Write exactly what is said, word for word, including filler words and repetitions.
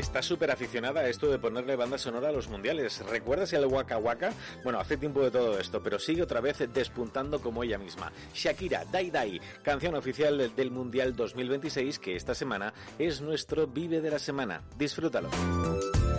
está súper aficionada a esto de ponerle banda sonora a los mundiales. ¿Recuerdas el Waka Waka? Bueno, hace tiempo de todo esto, pero sigue otra vez despuntando como ella misma. Shakira, Dai Dai, canción oficial del Mundial dos mil veintiséis, que esta semana es nuestro Vive de la Semana. Disfrútalo.